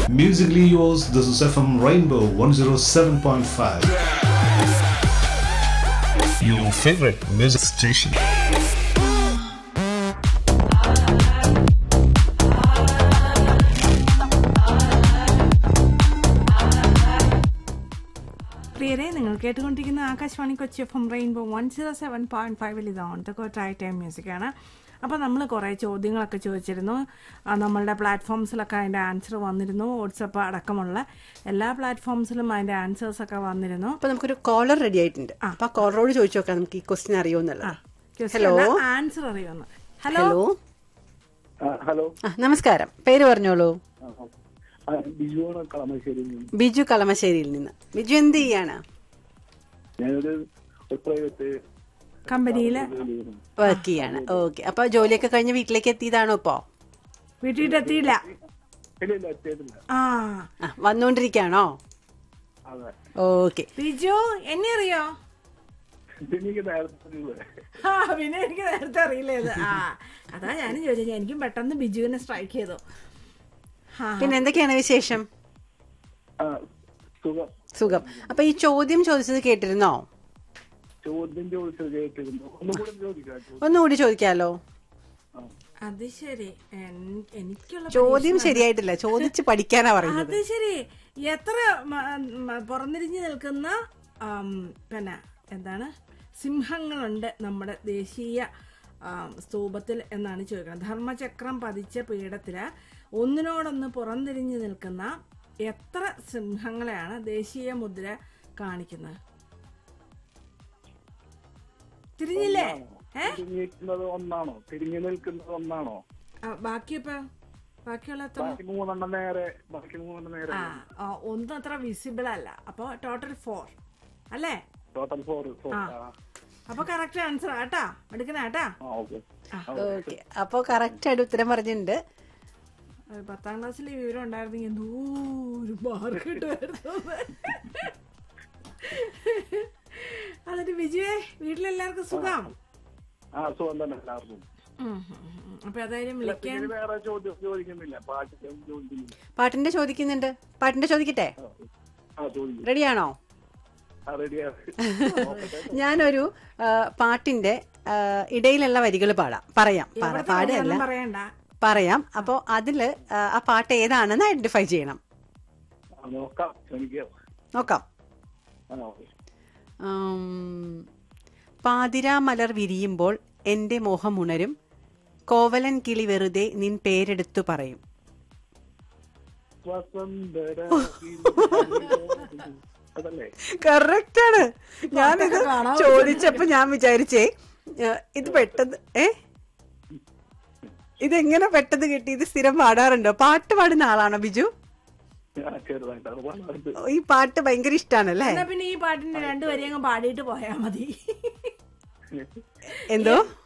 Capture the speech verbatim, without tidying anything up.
Musically yours, this is F M Rainbow one oh seven point five. Your favorite music station. പ്രിയരെ, നിങ്ങൾ കേട്ടുകൊണ്ടിരിക്കുന്ന Akashvani Kochi F M rainbow one zero seven point ഫൈവിൽ ഇത് on the go try time മ്യൂസിക്കാണ്. അപ്പോൾ നമ്മൾ കുറേ ചോദ്യങ്ങളൊക്കെ ചോദിച്ചിരുന്നു. നമ്മളുടെ പ്ലാറ്റ്ഫോംസിലൊക്കെ അതിൻ്റെ ആൻസർ വന്നിരുന്നു. വാട്സപ്പ് അടക്കമുള്ള എല്ലാ പ്ലാറ്റ്ഫോംസിലും അതിൻ്റെ ആൻസേഴ്സൊക്കെ വന്നിരുന്നു. അപ്പോൾ നമുക്കൊരു കോളർ റെഡി ആയിട്ടുണ്ട്. അപ്പോൾ ആ കോളറോട് ചോദിച്ചു നോക്കാം നമുക്ക് ഈ question അറിയുമെന്നുള്ളത്. Hello, answer അറിയുമെന്ന്. Hello hello, നമസ്കാരം. പേര് പറഞ്ഞോളൂ. ബിജു കളമശ്ശേരിയിൽ നിന്ന്. ബിജു കളമശ്ശേരിയിൽ നിന്ന്. ബിജു എന്ത് ചെയ്യാണ്? ഞാനൊരു പ്രൈവറ്റ് കമ്പനിയിൽ വർക്ക് ചെയ്യാണ്. ഓക്കെ. അപ്പൊ ജോലിയൊക്കെ കഴിഞ്ഞ് വീട്ടിലേക്ക് എത്തിയതാണോ ഇപ്പോ? വീട്ടിലെത്തിയില്ല, ആ വന്നോണ്ടിരിക്കാണോ? ഓക്കെ. ബിജു എന്നെ അറിയോ? ആ പിന്നെ എനിക്ക് നേരത്തെ അറിയില്ലേത്. ആ അതാ ഞാനും ചോദിച്ചത്. എനിക്കും പെട്ടെന്ന് ബിജുവിനെ സ്ട്രൈക്ക് ചെയ്തു. പിന്നെ എന്തൊക്കെയാണ് വിശേഷം? സുഖം. അപ്പൊ ഈ ചോദ്യം ചോദിച്ചത് കേട്ടിരുന്നോ? ചോദ്യം ചോദിച്ചത് കേട്ടിരുന്നു. ഒന്നുകൂടി ചോദിക്കാലോ? അത് ശരി, എനിക്കുള്ള ചോദ്യം ശരിയായിട്ടില്ല, ചോദിച്ച് പഠിക്കാനാ പറയുന്നത്. അത് ശരി. എത്ര പുറംതിരിഞ്ഞു നിൽക്കുന്ന പിന്നെ എന്താണ് സിംഹങ്ങളുണ്ട് നമ്മുടെ ദേശീയ സ്തൂപത്തിൽ എന്നാണ് ചോദിക്കുന്നത്. ധർമ്മചക്രം പതിച്ച പീഠത്തില് ഒന്നിനോടൊന്ന് പുറംതിരിഞ്ഞു നിൽക്കുന്ന എത്ര സിംഹങ്ങളെയാണ് ദേശീയ മുദ്ര കാണിക്കുന്നത്? തിരിഞ്ഞില്ലേ? ഒന്നാണോ തിരിഞ്ഞു നിൽക്കുന്നത്? ഒന്നാണോ? ബാക്കി ഇപ്പൊ ബാക്കിയുള്ള എത്ര? മൂന്നെണ്ണം നേരെ. ബാക്കി മൂന്നെണ്ണം നേരെ. ആ ഒന്നും അത്ര വിസിബിൾ അല്ല. അപ്പൊ ടോട്ടൽ ഫോർ അല്ലേ? Total four. അപ്പൊ കറക്റ്റ് ആൻസർ ആട്ടാ, എടുക്കണ ആട്ടാ. ഓക്കെ. അപ്പൊ കറക്റ്റ് ആയിട്ട് ഉത്തരം പറഞ്ഞിട്ടുണ്ട്. പത്താം ക്ലാസ്സിൽ ഈ വിവരം ഉണ്ടായിരുന്നെങ്കിൽ എന്തോരു മാർക്ക് കിട്ടുമായിരുന്നു. എന്നിട്ട് വിജയേ, വീട്ടിലെല്ലാവർക്കും സുഖം? അപ്പൊ അതായാലും വിളിക്കാൻ പാട്ടിന്റെ ചോദിക്കുന്നുണ്ട്. പാട്ടിന്റെ ചോദിക്കട്ടെ? റെഡിയാണോ? ഞാനൊരു പാട്ടിന്റെ ഇടയിലുള്ള വരികൾ പാടാം. പറയാം, പാടല്ല പറയണ്ട, പറയാം. അപ്പോ അതില് ആ പാട്ട് ഏതാണെന്ന് ഐഡന്റിഫൈ ചെയ്യണം. നോക്കാം. പാതിരാ മലർ വിരിയുമ്പോൾ എന്റെ മോഹമുണരും, കോവലൻ കിളി വെറുതെ നിൻ പേരെടുത്തു പറയും. കറക്റ്റ് ആണ്. ഞാനിത് ചോദിച്ചപ്പോ ഞാൻ വിചാരിച്ചേ ഇത് പെട്ടെന്ന് ഏ ഇതെങ്ങനെ പെട്ടെന്ന് കിട്ടി? ഇത് സ്ഥിരം പാടാറുണ്ടോ? പാട്ട് പാടുന്ന ആളാണോ ബിജു? ഈ പാട്ട് ഭയങ്കര ഇഷ്ടാണല്ലേ? പിന്നെ ഈ പാട്ടിന്റെ രണ്ടുപേരെയും പാടിയിട്ട് പോയാ മതി. എന്തോ